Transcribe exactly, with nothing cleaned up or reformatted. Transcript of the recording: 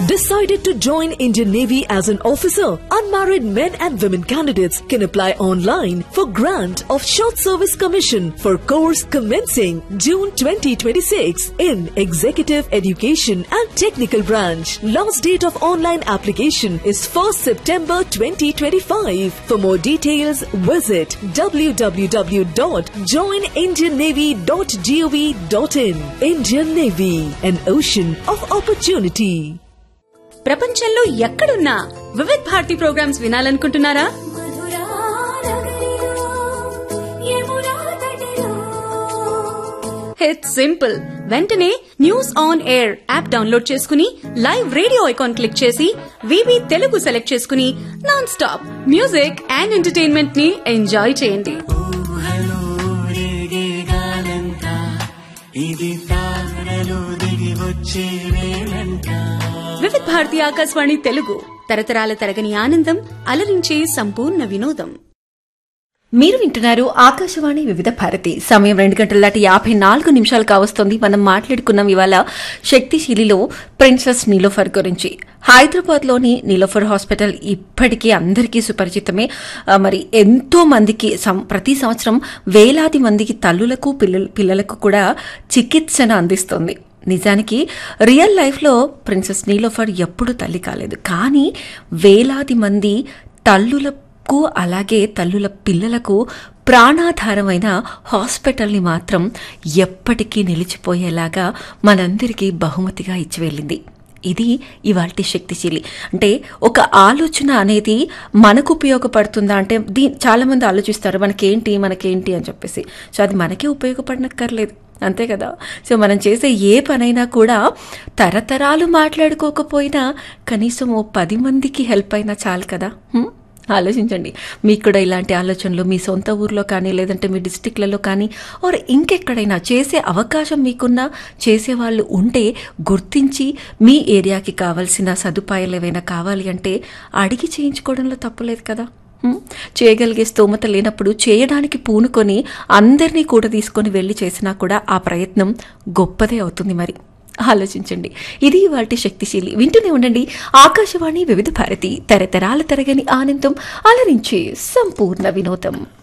Decided to join Indian Navy as an officer? Unmarried men and women candidates can apply online for grant of short service commission for course commencing June twenty twenty-six in Executive Education and Technical Branch. Last date of online application is first September twenty twenty-five. For more details, visit w w w dot join indian navy dot gov dot in. Indian Navy, an ocean of opportunity. ప్రపంచంలో ఎక్కడున్నా Vividh Bharati programmes వినాలనుకుంటున్నారా? It's simple. వెంటనే news on air app download చేసుకుని live radio icon click చేసి వివి Telugu select చేసుకుని non stop music and entertainment ని enjoy చేయండి. వివిధ్ భారతి ఆకాశవాణి తెలుగు, తరతరాల తరగని ఆనందం, అలరించే సంపూర్ణ వినోదం. మీరు వింటున్నారు ఆకాశవాణి వివిధ భారతి. సమయం రెండు గంటల దాటి యాభై నాలుగు నిమిషాలు కావస్తోంది. మనం మాట్లాడుకున్నాం ఇవాళ శక్తిశీలిలో ప్రిన్సెస్ నీలోఫర్ గురించి. హైదరాబాద్ లోని నీలోఫర్ హాస్పిటల్ ఇప్పటికీ అందరికీ సుపరిచితమే. మరి ఎంతో మందికి ప్రతి సంవత్సరం వేలాది మందికి తల్లులకు పిల్లలకు కూడా చికిత్సను అందిస్తోంది. నిజానికి రియల్ లైఫ్లో ప్రిన్సెస్ నీలోఫర్ ఎప్పుడూ తల్లి కాలేదు, కానీ వేలాది మంది తల్లులకు అలాగే తల్లుల పిల్లలకు ప్రాణాధారమైన హాస్పిటల్ని మాత్రం ఎప్పటికీ నిలిచిపోయేలాగా మనందరికీ బహుమతిగా ఇచ్చి వెళ్ళింది. ఇది ఇవాల్టి శక్తిశీలి. అంటే ఒక ఆలోచన అనేది మనకు ఉపయోగపడుతుందా అంటే దీ చాలా మంది ఆలోచిస్తారు మనకేంటి మనకేంటి అని చెప్పేసి. సో అది మనకే ఉపయోగపడనక్కర్లేదు, అంతే కదా. సో మనం చేసే ఏ పనైనా కూడా తరతరాలు మాట్లాడుకోకపోయినా కనీసం ఓ పది మందికి హెల్ప్ అయినా చాలు కదా. ఆలోచించండి, మీకు కూడా ఇలాంటి ఆలోచనలు మీ సొంత ఊర్లో కానీ లేదంటే మీ డిస్టిక్లలో కానీ ఆర్ ఇంకెక్కడైనా చేసే అవకాశం మీకున్నా చేసేవాళ్ళు ఉంటే గుర్తించి మీ ఏరియాకి కావాల్సిన సదుపాయాలు ఏవైనా కావాలి అంటే అడిగి చేయించుకోవడంలో తప్పులేదు కదా. చేయగలిగే స్తోమత లేనప్పుడు చేయడానికి పూనుకొని అందరినీ కూడా తీసుకొని వెళ్ళి చేసినా కూడా ఆ ప్రయత్నం గొప్పదే అవుతుంది. మరి ఆలోచించండి. ఇది వాటి శక్తిశీలి. వింటూనే ఉండండి ఆకాశవాణి వివిధ భారతి, తరతరాల తరగని ఆనందం, అలరించే సంపూర్ణ వినోదం.